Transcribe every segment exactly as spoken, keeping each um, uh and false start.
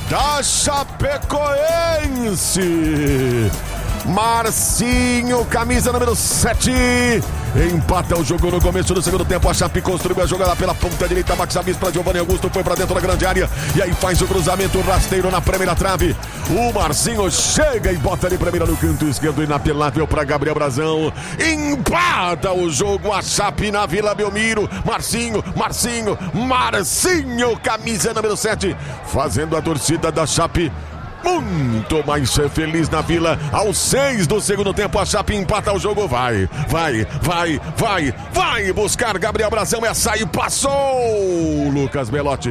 da Chapecoense. Marcinho, camisa número sete, empata o jogo no começo do segundo tempo. A Chape construiu a jogada pela ponta direita. Max Avis para Giovanni Augusto, foi para dentro da grande área e aí faz o cruzamento rasteiro na primeira trave. O Marcinho chega e bota de primeira no canto esquerdo, inapelável para Gabriel Brazão. Empata o jogo a Chape na Vila Belmiro. Marcinho, Marcinho, Marcinho, camisa número sete, fazendo a torcida da Chape muito mais feliz na Vila. Aos seis do segundo tempo, a Chape empata o jogo. Vai, vai, vai, vai, vai buscar Gabriel Brazão. Essa aí passou, Lucas Belotti.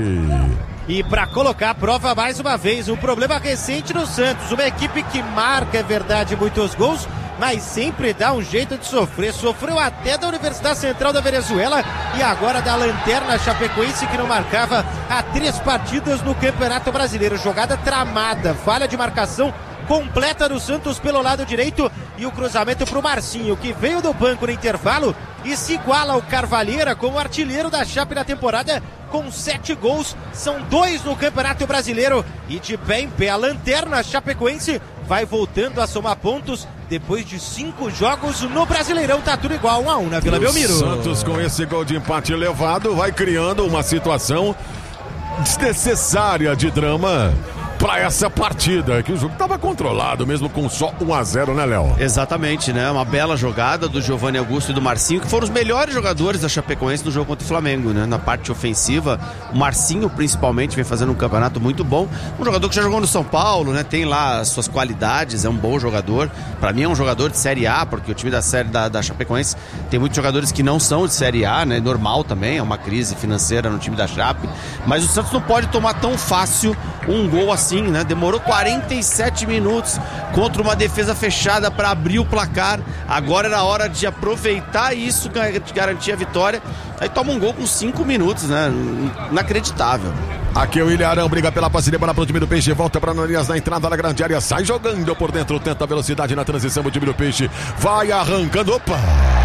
E para colocar a prova mais uma vez, um problema recente no Santos. Uma equipe que marca, é verdade, muitos gols, mas sempre dá um jeito de sofrer. Sofreu até da Universidade Central da Venezuela e agora da Lanterna Chapecoense, que não marcava há três partidas no Campeonato Brasileiro. Jogada tramada, falha de marcação completa do Santos pelo lado direito e o cruzamento para o Marcinho, que veio do banco no intervalo e se iguala ao Carvalheira como artilheiro da Chape na temporada com sete gols. São dois no Campeonato Brasileiro e de pé em pé a Lanterna Chapecoense vai voltando a somar pontos depois de cinco jogos no Brasileirão. Tá tudo igual, um a um na Vila Belmiro. O Santos, com esse gol de empate elevado, vai criando uma situação desnecessária de drama para essa partida, que o jogo estava controlado mesmo com só um a zero, né, Léo? Exatamente, né? Uma bela jogada do Giovanni Augusto e do Marcinho, que foram os melhores jogadores da Chapecoense no jogo contra o Flamengo, né? Na parte ofensiva, o Marcinho principalmente vem fazendo um campeonato muito bom, um jogador que já jogou no São Paulo, né? Tem lá as suas qualidades, é um bom jogador. Para mim é um jogador de Série A, porque o time da série da, da Chapecoense tem muitos jogadores que não são de Série A, né? Normal também, é uma crise financeira no time da Chape, mas o Santos não pode tomar tão fácil um gol assim, né? Demorou quarenta e sete minutos contra uma defesa fechada para abrir o placar. Agora era hora de aproveitar isso, de garantir a vitória. Aí toma um gol com cinco minutos, né? Inacreditável. Aqui o William Arão briga pela parceria para o time do Peixe, volta para Ananias na entrada da grande área, sai jogando por dentro, tenta velocidade na transição, o time do Peixe vai arrancando, opa!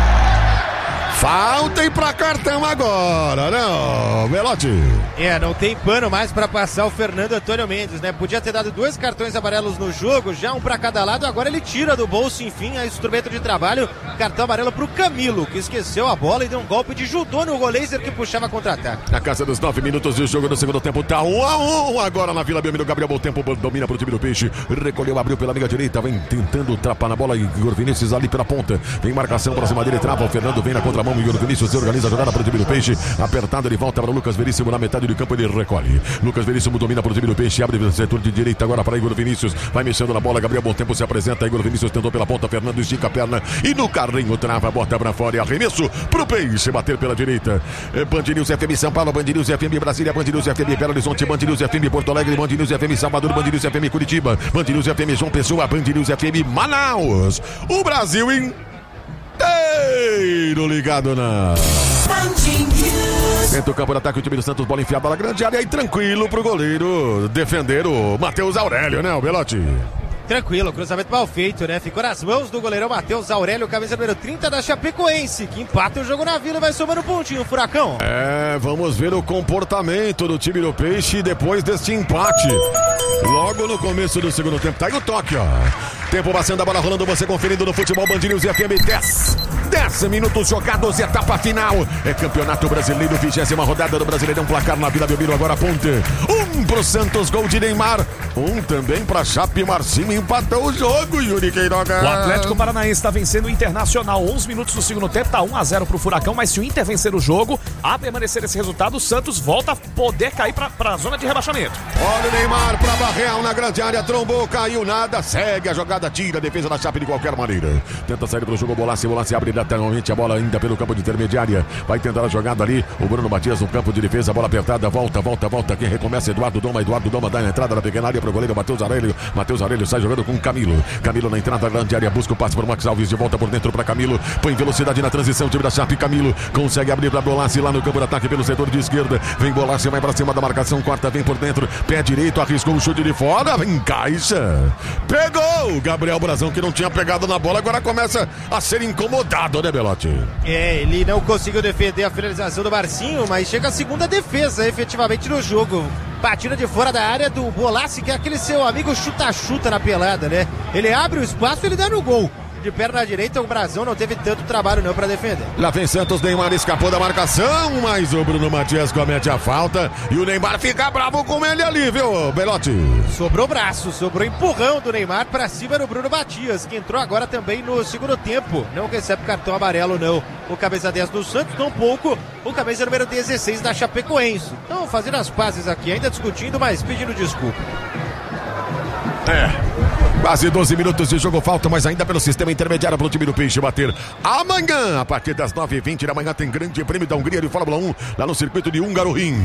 Falta ir pra cartão agora, não, Belotti? É, não tem pano mais pra passar o Fernando Antônio Mendes, né? Podia ter dado dois cartões amarelos no jogo, já um pra cada lado, agora ele tira do bolso, enfim, a instrumento de trabalho, cartão amarelo pro Camilo, que esqueceu a bola e deu um golpe de judô no goleizer que puxava contra-ataque. Na casa dos nove minutos e o jogo no segundo tempo tá um a um, agora na Vila Belmiro, Gabriel Bom-Tempo domina pro time do Peixe, recolheu, abriu pela amiga direita, vem tentando trapar na bola e Igor Vinícius ali pela ponta, vem marcação pra cima dele, trava, o Fernando vem na contramão, Igor Vinícius organiza a jogada para o time do Peixe, apertado, ele volta para o Lucas Veríssimo na metade do campo, ele recolhe, Lucas Veríssimo domina para o time do Peixe, abre o setor de direita agora para Igor Vinícius, vai mexendo na bola, Gabriel Bom-Tempo se apresenta, Igor Vinícius tentou pela ponta, Fernando estica a perna e no carrinho trava, bota para fora e arremesso pro Peixe, bater pela direita. Band News F M São Paulo, Band News F M Brasília, Band News F M Belo Horizonte, Band News F M Porto Alegre, Band News F M Salvador, Band News F M Curitiba, Band News F M João Pessoa, Band News F M Manaus. O Brasil inteiro ligado na dentro do campo de ataque, o time do Santos, bola enfiada na grande área e tranquilo pro goleiro defender o Matheus Aurélio, né, o Belotti? Tranquilo, cruzamento mal feito, né? Ficou nas mãos do goleirão Matheus Aurélio, camisa número trinta da Chapecoense, que empata o jogo na Vila e vai somando um pontinho, Furacão. É, vamos ver o comportamento do time do Peixe depois deste empate. Logo no começo do segundo tempo, tá aí o toque, ó. Tempo passando, a bola rolando, você conferindo no Futebol Band News F M. dez, dez minutos jogados, etapa final. É Campeonato Brasileiro, vigésima rodada do Brasileirão, placar na Vila Belmiro, agora ponta. Um pro Santos, gol de Neymar. Um também pra Chape, Marcinho empatou o jogo, Yuri Queiroga. O Atlético Paranaense está vencendo o Internacional, onze minutos do segundo tempo, tá um a zero pro Furacão, mas se o Inter vencer o jogo, a permanecer esse resultado, o Santos volta a poder cair pra, pra zona de rebaixamento. Olha o Neymar pra Barreal na grande área, trombou, caiu, nada, segue a jogada, tira a defesa da Chape de qualquer maneira. Tenta sair pro jogo, Bolassi, Bolassi abre lateralmente a bola ainda pelo campo de intermediária, vai tentar a jogada ali, o Bruno Matias no campo de defesa, bola apertada, volta, volta, volta, quem recomeça, Eduardo Doma, Eduardo Doma dá na entrada da pequena área pro goleiro Matheus Aurélio, Matheus Aurélio sai jogando com Camilo, Camilo na entrada da grande área, busca o passe por Max Alves, de volta por dentro para Camilo, põe velocidade na transição, time da Chape, Camilo consegue abrir para Bolassi lá no campo de ataque pelo setor de esquerda, vem Bolassi, vai para cima da marcação, corta, vem por dentro, pé direito, arriscou um chute de fora, encaixa, pegou Gabriel Brazão, que não tinha pegado na bola, agora começa a ser incomodado, né, Belotti? É, ele não conseguiu defender a finalização do Marcinho, mas chega a segunda defesa efetivamente no jogo. Batida de fora da área do Bolassi, que é aquele seu amigo chuta-chuta na pelada, né? Ele abre o espaço e ele dá no gol. De perna direita, o Brasão não teve tanto trabalho não pra defender. Lá vem Santos, Neymar escapou da marcação, mas o Bruno Matias comete a falta e o Neymar fica bravo com ele ali, viu, Belotti? Sobrou braço, sobrou empurrão do Neymar pra cima do Bruno Matias, que entrou agora também no segundo tempo. Não recebe cartão amarelo, não. O camisa dez do Santos, tampouco o camisa número dezesseis da Chapecoense. Então, fazendo as pazes aqui, ainda discutindo, mas pedindo desculpa. É. Quase doze minutos de jogo falta, mas ainda pelo sistema intermediário para o time do Peixe bater. Amanhã, a partir das nove e vinte da manhã, tem grande prêmio da Hungria de Fórmula um, lá no circuito de Hungaroring.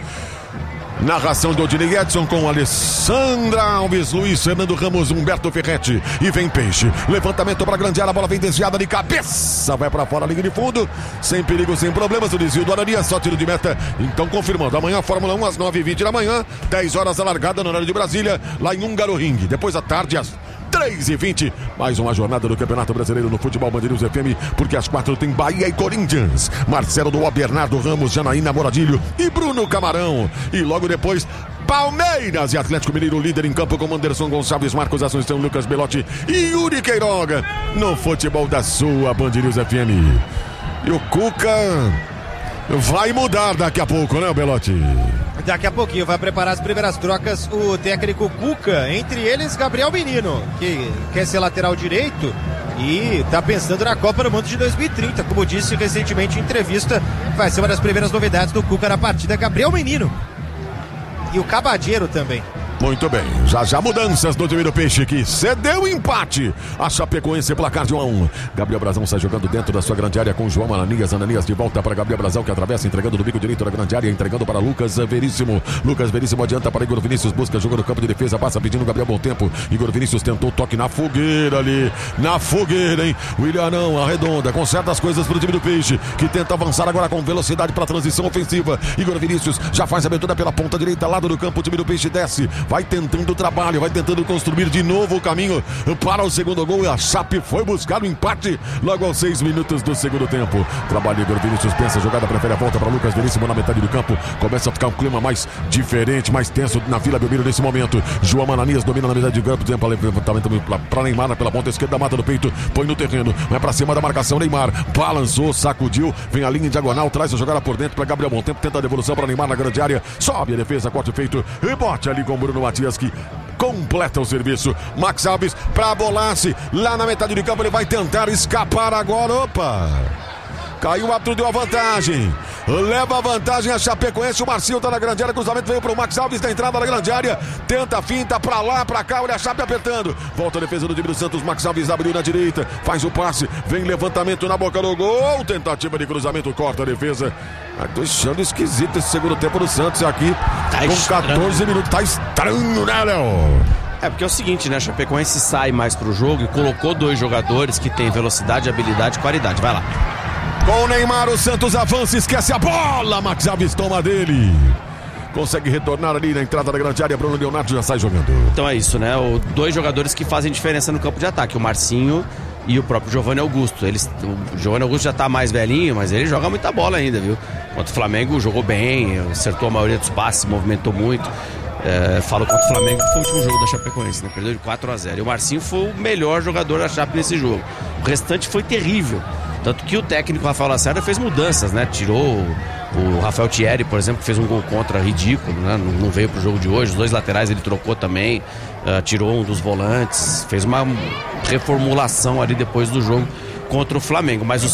Narração do Odinei Edson com Alessandra Alves, Luiz Fernando Ramos, Humberto Ferretti. E vem Peixe. Levantamento para a grande área, a bola vem desviada de cabeça. Vai para fora, linha de fundo. Sem perigo, sem problemas. O desvio do Arania, só tiro de meta. Então, confirmando. Amanhã, Fórmula um, às nove e vinte da manhã. dez horas a largada no horário de Brasília, lá em Hungaroring. Depois, à tarde, às três e vinte, mais uma jornada do Campeonato Brasileiro no Futebol Band News F M, porque às quatro tem Bahia e Corinthians, Marcelo do Bernardo Ramos, Janaína Moradilho e Bruno Camarão. E logo depois, Palmeiras e Atlético Mineiro, líder em campo com Anderson Gonçalves, Marcos Assunção, Lucas Belotti e Yuri Queiroga, no futebol da sua Band News F M. E o Cuca vai mudar daqui a pouco, né, Belotti? Daqui a pouquinho vai preparar as primeiras trocas o técnico Cuca, entre eles Gabriel Menino, que quer ser lateral direito e tá pensando na Copa do Mundo de dois mil e trinta, como disse recentemente em entrevista, vai ser uma das primeiras novidades do Cuca na partida, Gabriel Menino e o Cabadeiro também. Muito bem, já já mudanças do time do Peixe, que cedeu o empate. A Chapecoense, placar de um a um. Gabriel Brazão sai jogando dentro da sua grande área com João Ananias. Ananias de volta para Gabriel Brazão, que atravessa, entregando do bico direito da grande área, entregando para Lucas Veríssimo. Lucas Veríssimo adianta para Igor Vinícius, busca jogo no campo de defesa, passa pedindo Gabriel Bom Tempo. Igor Vinícius tentou toque na fogueira ali, na fogueira, hein? William não, arredonda, conserta as coisas para o time do Peixe, que tenta avançar agora com velocidade para a transição ofensiva. Igor Vinícius já faz a abertura pela ponta direita, lado do campo, o time do Peixe desce. Vai tentando o trabalho, vai tentando construir de novo o caminho para o segundo gol. E a Chape foi buscar o empate logo aos seis minutos do segundo tempo. Trabalho, Igor Vinícius pensa, a jogada prefere a volta para Lucas Veríssimo na metade do campo. Começa a ficar um clima mais diferente, mais tenso na Vila Belmiro nesse momento. João Ananias domina na metade do campo, tempo levantamento para Neymar pela ponta esquerda, mata no peito, põe no terreno, vai para cima da marcação. Neymar balançou, sacudiu, vem a linha em diagonal, traz a jogada por dentro para Gabriel Bom Tempo, tenta a devolução para Neymar na grande área, sobe a defesa, corte feito, rebote ali com o Bruno Matias, que completa o serviço. Max Alves para Bolassi, lá na metade do campo, ele vai tentar escapar agora. Opa! Caiu o árbitro, deu a vantagem. Leva a vantagem a Chapecoense. O Marcinho tá na grande área. Cruzamento veio pro Max Alves da entrada da grande área. Tenta a finta pra lá, pra cá. Olha a Chape apertando. Volta a defesa do time do Santos. Max Alves abriu na direita. Faz o passe. Vem levantamento na boca do gol. Tentativa de cruzamento. Corta a defesa. Ah, tô achando esquisito esse segundo tempo do Santos aqui. Tá com estranho. catorze minutos. Tá estranho, né, Léo? É porque é o seguinte, né? A Chapecoense sai mais pro jogo e colocou dois jogadores que têm velocidade, habilidade e qualidade. Vai lá. Com o Neymar, o Santos avança, esquece a bola. Max Alves toma dele. Consegue retornar ali na entrada da grande área. Bruno Leonardo já sai jogando. Então é isso, né? O, dois jogadores que fazem diferença no campo de ataque. O Marcinho e o próprio Giovanni Augusto. Eles, o Giovanni Augusto já tá mais velhinho, mas ele joga muita bola ainda, viu? Contra o Flamengo jogou bem, acertou a maioria dos passes, movimentou muito. É, falo contra o Flamengo, que foi o último jogo da Chapecoense, né? Perdeu de quatro a zero. E o Marcinho foi o melhor jogador da Chape nesse jogo. O restante foi terrível. Tanto que o técnico Rafael Lacerda fez mudanças, né? Tirou o, o Rafael Thierry, por exemplo, que fez um gol contra ridículo, né? Não, não veio pro jogo de hoje. Os dois laterais ele trocou também, uh, tirou um dos volantes, fez uma reformulação ali depois do jogo contra o Flamengo. Mas o